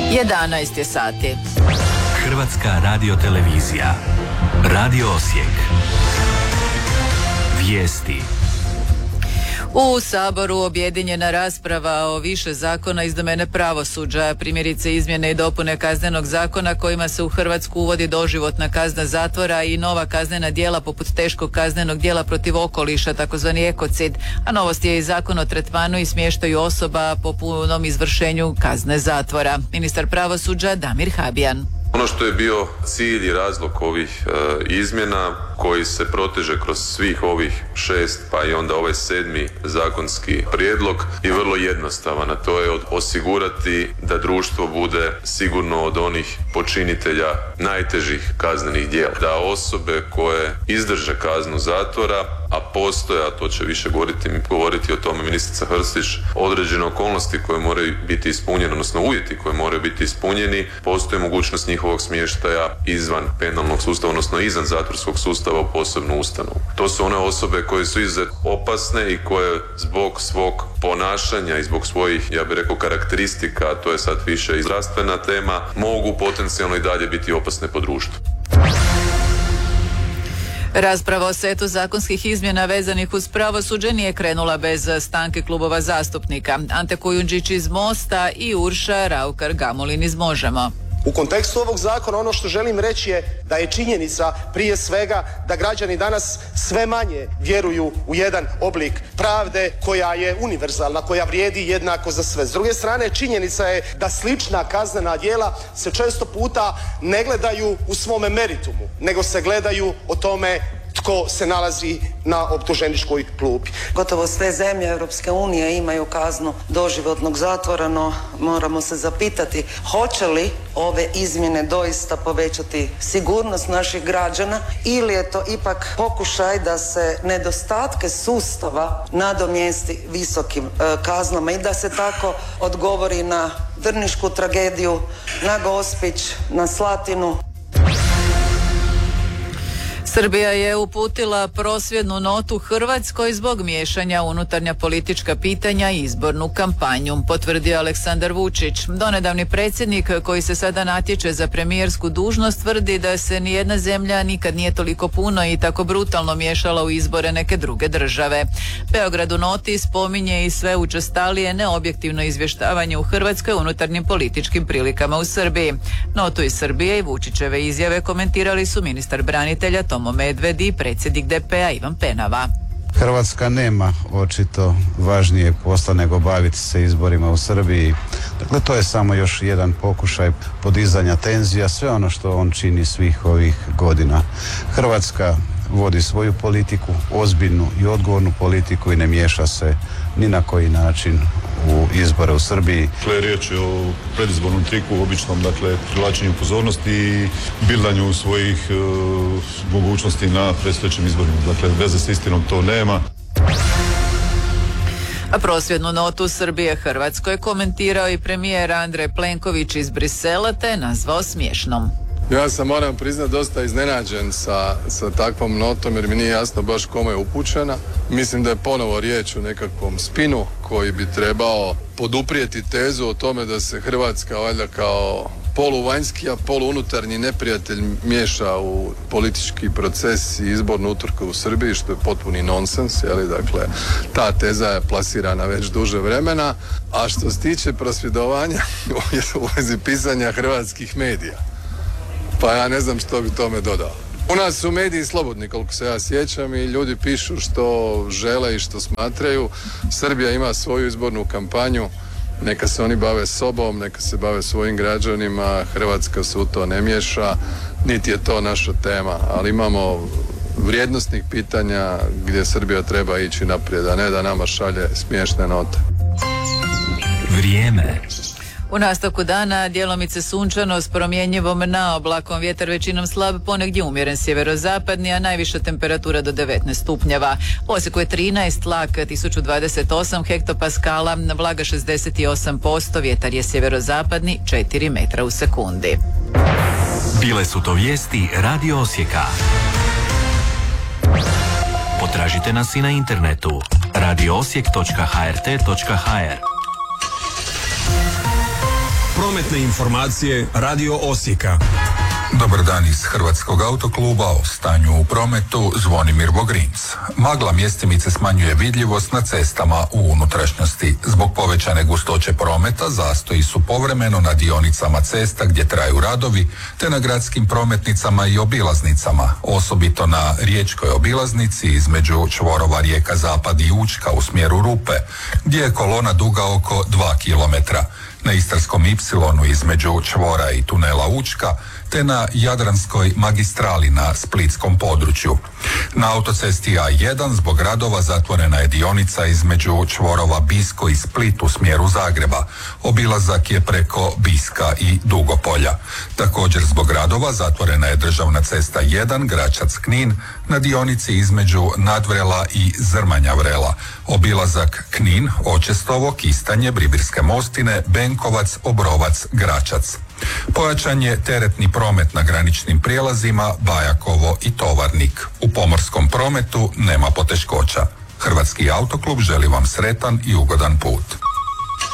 11 je sati. Hrvatska radiotelevizija. Radio Osijek. Vijesti. U Saboru objedinjena rasprava o više zakona iz domene pravosuđa, primjerice izmjene i dopune Kaznenog zakona kojima se u Hrvatsku uvodi doživotna kazna zatvora i nova kaznena djela poput teškog kaznenog djela protiv okoliša, takozvani ekocid, a novost je i Zakon o tretmanu i smještaju osoba po punom izvršenju kazne zatvora. Ministar pravosuđa Damir Habijan. Ono što je bio cilj i razlog ovih izmjena koji se proteže kroz svih ovih 6 pa i onda ovaj 7. zakonski prijedlog je vrlo jednostavan, a to je osigurati da društvo bude sigurno od onih počinitelja najtežih kaznenih djela. Da osobe koje izdrže kaznu zatvora, a postoje, a to će više govoriti o tome ministrica Hrstić, određene okolnosti koje moraju biti ispunjene, odnosno uvjeti koji moraju biti ispunjeni, postoji mogućnost njihovog smještaja izvan penalnog sustava, odnosno izvan zatvorskog sustava u posebnu ustanovu. To su one osobe koje su izuzetno opasne i koje zbog svog ponašanja i zbog svojih, ja bih rekao, karakteristika, a to je sad više i zdravstvena tema, mogu potencijalno i dalje biti opasne po društvu. Rasprava o setu zakonskih izmjena vezanih uz pravosuđe nije krenula bez stanke klubova zastupnika. Ante Kujundžić iz Mosta i Urša Raukar-Gamulin iz Možemo. U kontekstu ovog zakona ono što želim reći je da je činjenica prije svega da građani danas sve manje vjeruju u jedan oblik pravde koja je univerzalna, koja vrijedi jednako za sve. S druge strane, činjenica je da slična kaznena djela se često puta ne gledaju u svome meritumu, nego se gledaju o tome tko se nalazi na optuženičkoj klupi. Gotovo sve zemlje Europske unije imaju kaznu doživotnog zatvora, no moramo se zapitati hoće li ove izmjene doista povećati sigurnost naših građana ili je to ipak pokušaj da se nedostatke sustava nadomjesti visokim kaznama i da se tako odgovori na drnišku tragediju, na Gospić, na Slatinu. Srbija je uputila prosvjednu notu Hrvatskoj zbog miješanja u unutarnja politička pitanja i izbornu kampanju, potvrdio Aleksandar Vučić. Donedavni predsjednik koji se sada natječe za premijersku dužnost tvrdi da se nijedna zemlja nikad nije toliko puno i tako brutalno miješala u izbore neke druge države. Beograd u noti spominje i sve učestalije neobjektivno izvještavanje u Hrvatskoj unutarnjim političkim prilikama u Srbiji. Notu iz Srbije i Vučićeve izjave komentirali su ministar branitelja Tomo Medved i predsjednik DP-a Ivan Penava. Hrvatska nema očito važnije posla nego baviti se izborima u Srbiji. Dakle, to je samo još jedan pokušaj podizanja tenzija, sve ono što on čini svih ovih godina. Hrvatska vodi svoju politiku, ozbiljnu i odgovornu politiku i ne miješa se ni na koji način u izbore u Srbiji. Dakle, riječ je o predizbornom triku, običnom, dakle, privlačenju pozornosti i bildanju svojih mogućnosti na predstojećim izborima. Dakle, veze s istinom to nema. A prosvjednu notu Srbije Hrvatskoj komentirao i premijer Andrej Plenković iz Brisela te je nazvao smiješnom. Ja sam, moram priznati, dosta iznenađen sa takvom notom jer mi nije jasno baš kome je upućena. Mislim da je ponovo riječ o nekakvom spinu koji bi trebao poduprijeti tezu o tome da se Hrvatska valjda kao poluvanjski, a poluunutarnji neprijatelj miješa u politički proces i izbornu utrku u Srbiji, što je potpuni nonsens, dakle, ta teza je plasirana već duže vremena. A što se tiče prosvjedovanja u vezi pisanja hrvatskih medija, pa ja ne znam što bi tome dodao. U nas su mediji slobodni, koliko se ja sjećam, i ljudi pišu što žele i što smatraju. Srbija ima svoju izbornu kampanju, neka se oni bave sobom, neka se bave svojim građanima, Hrvatska se u to ne miješa, niti je to naša tema, ali imamo vrijednosnih pitanja gdje Srbija treba ići naprijed, a ne da nama šalje smiješne note. Vrijeme. U nastavku dana djelomice sunčano s promjenjivom naoblakom, vjetar većinom slab, ponegdje umjeren sjeverozapadni, a najviša temperatura do 19 stupnjeva. U Osijeku je 13, tlak 1028 hektopaskala, vlaga 68%, vjetar je sjeverozapadni 4 metra u sekundi. Bile su to vijesti Radio Osijeka. Potražite nas i na internetu radioosijek.hrt.hr. Prometne informacije Radio Osijeka. Dobar dan iz Hrvatskog autokluba. O stanju u prometu Zvonimir Vogrinc. Magla mjestimice smanjuje vidljivost na cestama u unutrašnjosti. Zbog povećane gustoće prometa zastoji su povremeno na dionicama cesta gdje traju radovi, te na gradskim prometnicama i obilaznicama, osobito na riječkoj obilaznici između čvorova Rijeka Zapad i Učka u smjeru Rupe, gdje je kolona duga oko 2 km. Na Istarskom Ipsilonu između čvora i tunela Učka, te na Jadranskoj magistrali na splitskom području. Na autocesti A1 zbog radova zatvorena je dionica između čvorova Bisko i Split u smjeru Zagreba. Obilazak je preko Biska i Dugopolja. Također zbog radova zatvorena je državna cesta 1 Gračac-Knin na dionici između Nadvrela i Zrmanja Vrela. Obilazak Knin, Očestovo, Kistanje, Bribirske Mostine, Benkovac, Obrovac, Gračac. Pojačan je teretni promet na graničnim prijelazima Bajakovo i Tovarnik. U pomorskom prometu nema poteškoća. Hrvatski autoklub želi vam sretan i ugodan put.